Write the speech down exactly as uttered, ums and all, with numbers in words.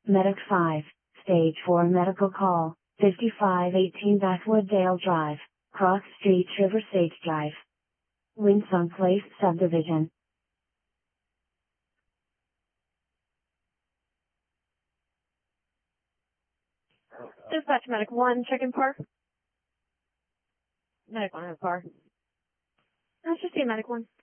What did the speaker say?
Medic five, Stage four medical call, fifty-five eighteen Backwood Dale Drive, Cross Street River State Drive. Winsong Place Subdivision. Dispatch Medic one, check in park. Medic one has car. Let's just see Medic one.